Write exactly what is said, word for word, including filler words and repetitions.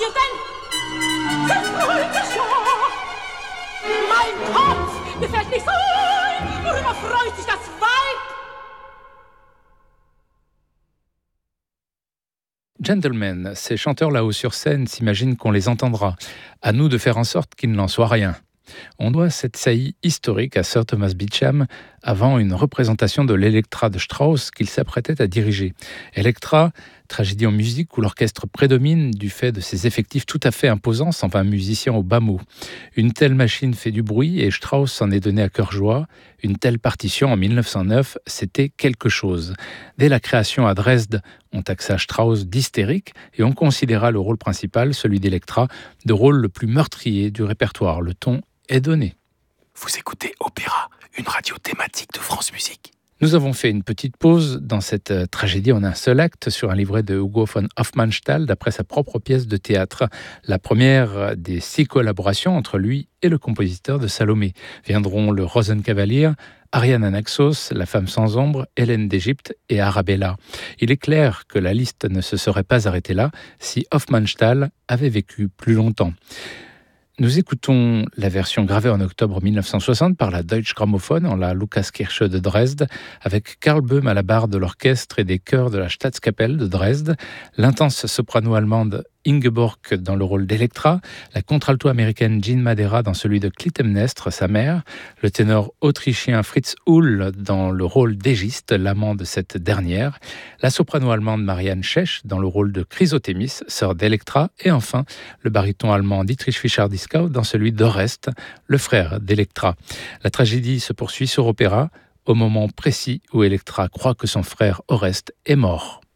passiert denn? Zerstreut sich ja! Mein Kopf gefällt nicht so, worüber freut sich das Weib? Gentlemen, ces chanteurs là-haut sur scène s'imaginent qu'on les entendra. À nous de faire en sorte qu'il n'en soit rien. On doit cette saillie historique à Sir Thomas Beecham avant une représentation de l'Electra de Strauss qu'il s'apprêtait à diriger. Electra, tragédie en musique où l'orchestre prédomine du fait de ses effectifs tout à fait imposants, cent vingt musiciens au bas mot. Une telle machine fait du bruit et Strauss s'en est donné à cœur joie. Une telle partition en mille neuf cent neuf, c'était quelque chose. Dès la création à Dresde, on taxa Strauss d'hystérique et on considéra le rôle principal, celui d'Electra, de rôle le plus meurtrier du répertoire. Le ton est donné. Vous écoutez Opéra, une radio thématique de France Musique. Nous avons fait une petite pause dans cette euh, tragédie en un seul acte sur un livret de Hugo von Hofmannsthal d'après sa propre pièce de théâtre. La première des six collaborations entre lui et le compositeur de Salomé. Viendront le Rosenkavalier, Ariane Anaxos, La femme sans ombre, Hélène d'Égypte et Arabella. Il est clair que la liste ne se serait pas arrêtée là si Hofmannsthal avait vécu plus longtemps. Nous écoutons la version gravée en octobre mille neuf cent soixante par la Deutsche Grammophon en la Lukaskirche de Dresde, avec Karl Böhm à la barre de l'orchestre et des chœurs de la Staatskapelle de Dresde, l'intense soprano allemande Ingeborg dans le rôle d'Electra, la contralto américaine Jean Madera dans celui de Clytemnestre, sa mère, le ténor autrichien Fritz Uhl dans le rôle d'Égiste, l'amant de cette dernière, la soprano allemande Marianne Schech dans le rôle de Chrysothémis, sœur d'Electra, et enfin le baryton allemand Dietrich Fischer-Dieskau dans celui d'Oreste, le frère d'Electra. La tragédie se poursuit sur Opéra au moment précis où Electra croit que son frère Oreste est mort.